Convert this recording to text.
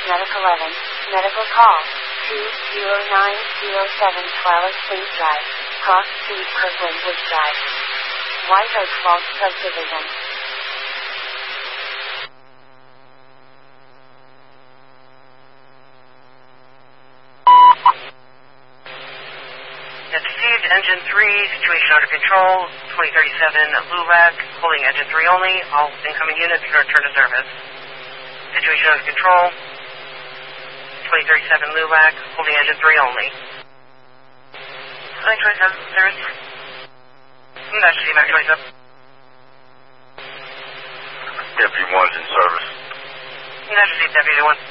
Medic 11, medical call, 20907 Twilight Springs Drive, Cross Street, Kirkland Woods Drive, White Oak Falls Subdivision. It's received, engine 3, situation under control, 2037 LULAC, holding engine 3 only, all incoming units are return to service. Situation under control, 2037 LULAC, holding engine 3 only. 2027, service. Emergency, Mac 27. Deputy 1's in service. Emergency, Deputy 1.